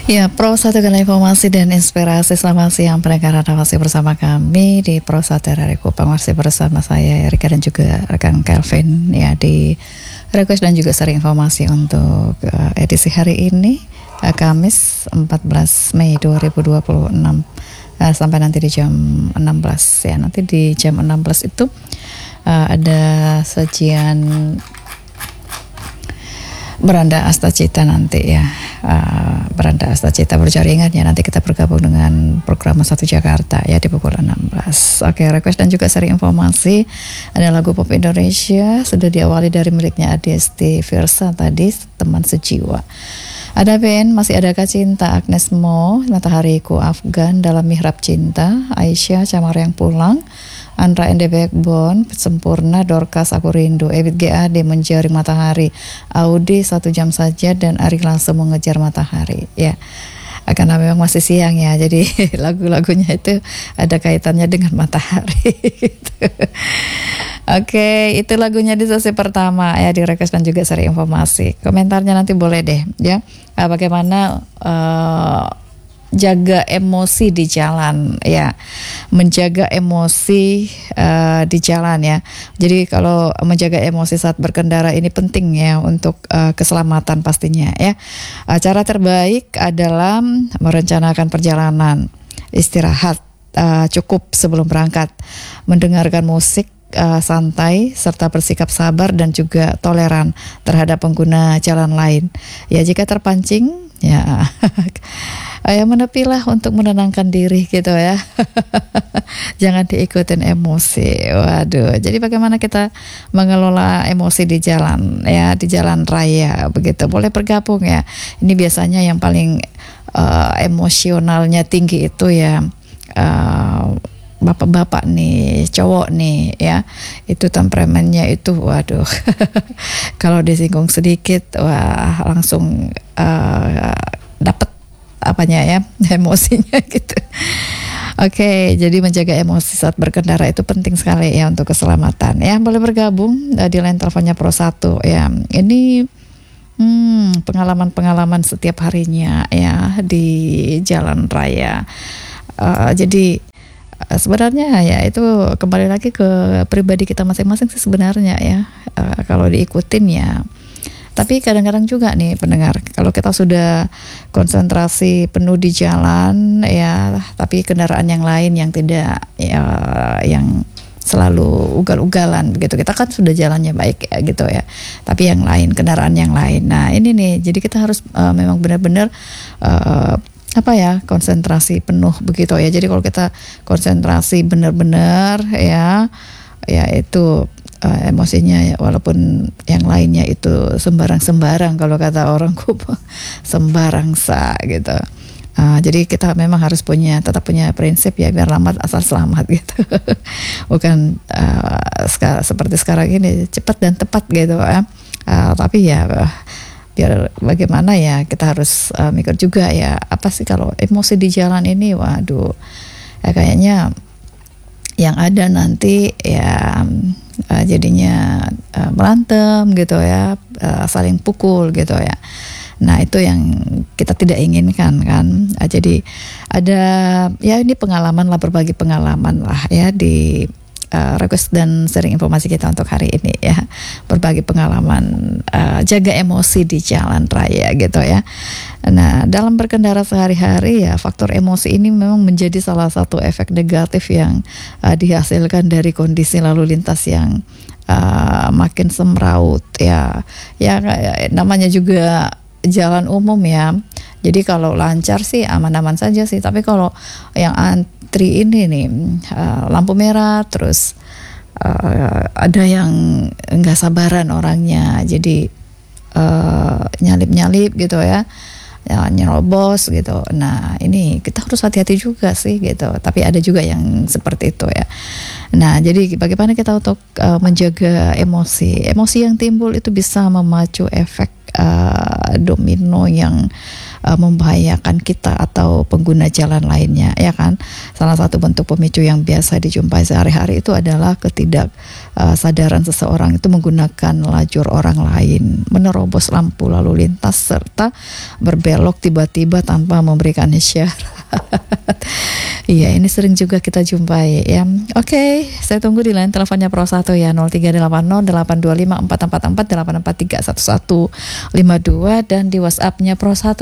Ya, Pro 1 Kali Informasi dan Inspirasi. Selamat siang pendengar, Anda masih bersama kami di Pro 1 dari Kupang. Masih bersama saya Erika dan juga rekan Kelvin ya di request dan juga seri informasi untuk edisi hari ini, Kamis 14 Mei 2026, sampai nanti di jam 16 ya. Nanti di jam 16 itu ada sajian Beranda Astacita nanti ya, Beranda Astacita berjaringan ya, nanti kita bergabung dengan program Satu Jakarta ya di pukul 16. Oke, request dan juga seri informasi ada lagu pop Indonesia, sudah diawali dari miliknya Adiesti Firsa tadi, Teman Sejiwa. Ada band Masih Adakah Cinta, Agnes Mo, Matahariku, Afgan, Dalam Mihrab Cinta, Aisyah, Camar Yang Pulang, Andra and the Backbone, Sempurna, Dorcas, Aku Rindu, Ebit GAD, Menjari Matahari, Audi, Satu Jam Saja, dan Ari Langsung Mengejar Matahari ya. Karena memang masih siang ya, jadi lagu-lagunya itu ada kaitannya dengan matahari gitu. Oke, itu lagunya di sesi pertama ya, di request dan juga seri informasi. Komentarnya nanti boleh deh ya, bagaimana jaga emosi di jalan ya, menjaga emosi di jalan ya. Jadi kalau menjaga emosi saat berkendara ini penting ya untuk keselamatan pastinya ya. Cara terbaik adalah merencanakan perjalanan, istirahat cukup sebelum berangkat, mendengarkan musik santai, serta bersikap sabar dan juga toleran terhadap pengguna jalan lain. Ya, jika terpancing ya ya menepilah untuk menenangkan diri gitu ya. Jangan diikutin emosi. Waduh, jadi bagaimana kita mengelola emosi di jalan ya, di jalan raya begitu. Boleh bergabung ya. Ini biasanya yang paling emosionalnya tinggi itu ya bapak-bapak nih, cowok nih ya, itu temperamennya itu waduh. Kalau disinggung sedikit wah langsung dapat apanya ya, emosinya gitu. Oke, jadi menjaga emosi saat berkendara itu penting sekali ya untuk keselamatan ya. Boleh bergabung di line teleponnya Pro 1 ya. Ini pengalaman-pengalaman setiap harinya ya di jalan raya. Jadi sebenarnya ya itu kembali lagi ke pribadi kita masing-masing sih sebenarnya ya, kalau diikutin ya. Tapi kadang-kadang juga nih pendengar, kalau kita sudah konsentrasi penuh di jalan ya, tapi kendaraan yang lain yang tidak ya, yang selalu ugal-ugalan begitu, kita kan sudah jalannya baik ya gitu ya, tapi yang lain, kendaraan yang lain, nah ini nih, jadi kita harus memang benar-benar konsentrasi penuh begitu ya. Jadi kalau kita konsentrasi benar-benar ya itu emosinya ya, walaupun yang lainnya itu sembarang-sembarang kalau kata orang Kupang, sembarang sa gitu. Jadi kita memang harus tetap punya prinsip ya, biar lambat asal selamat gitu. Bukan seperti sekarang ini cepat dan tepat gitu ya. Tapi ya biar bagaimana ya, kita harus mikir juga ya, apa sih kalau emosi di jalan ini, waduh ya, kayaknya yang ada nanti ya jadinya berantem gitu ya, saling pukul gitu ya. Nah itu yang kita tidak inginkan kan. Jadi ada ya, ini pengalaman lah, berbagi pengalaman lah ya di request dan sharing informasi kita untuk hari ini ya, berbagi pengalaman jaga emosi di jalan raya gitu ya. Nah dalam berkendara sehari-hari ya, faktor emosi ini memang menjadi salah satu efek negatif yang dihasilkan dari kondisi lalu lintas yang makin semraut ya. Ya namanya juga jalan umum ya. Jadi kalau lancar sih aman-aman saja sih, tapi kalau yang antri ini nih, lampu merah terus ada yang nggak sabaran orangnya, jadi nyalip-nyalip gitu ya, nyerobos gitu. Nah ini kita harus hati-hati juga sih gitu, tapi ada juga yang seperti itu ya. Nah jadi bagaimana kita untuk menjaga emosi yang timbul itu bisa memacu efek domino yang membahayakan kita atau pengguna jalan lainnya, ya kan. Salah satu bentuk pemicu yang biasa dijumpai sehari-hari itu adalah sadaran seseorang itu menggunakan lajur orang lain, menerobos lampu lalu lintas, serta berbelok tiba-tiba tanpa memberikan isyarat. Iya, ini sering juga kita jumpai ya. Oke, saya tunggu di line teleponnya Pro 1 ya, 0380 825 444 dan di WhatsApp-nya Pro 1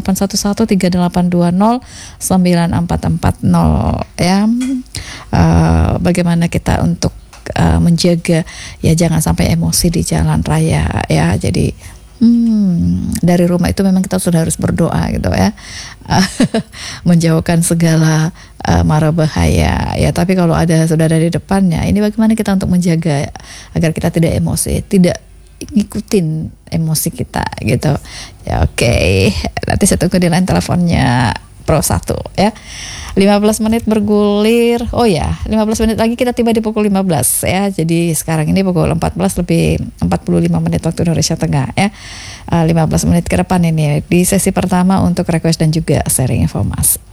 081138209440 ya. Bagaimana kita untuk menjaga ya jangan sampai emosi di jalan raya ya. Jadi dari rumah itu memang kita sudah harus berdoa gitu ya, menjauhkan segala mara bahaya ya. Tapi kalau sudah ada di depannya, ini bagaimana kita untuk menjaga agar kita tidak emosi, tidak ngikutin emosi kita gitu ya. Oke, nanti saya tunggu di line teleponnya Pro 1 ya. 15 menit bergulir. Oh ya, 15 menit lagi kita tiba di pukul 15 ya. Jadi sekarang ini pukul 14 lebih 45 menit waktu Indonesia Tengah ya. 15 menit ke depan ini di sesi pertama untuk request dan juga sharing informasi.